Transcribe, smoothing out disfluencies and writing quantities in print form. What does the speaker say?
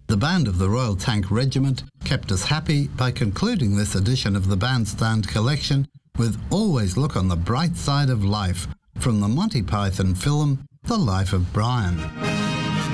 The band of the Royal Tank Regiment kept us happy by concluding this edition of the Bandstand Collection with Always Look on the Bright Side of Life from the Monty Python film The Life of Brian.